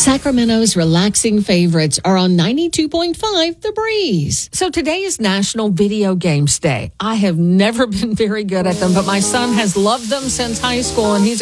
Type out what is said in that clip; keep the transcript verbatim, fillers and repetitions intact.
Sacramento's relaxing favorites are on ninety-two point five The Breeze. So today is National Video Games Day. I have never been very good at them, but my son has loved them since high school, and he's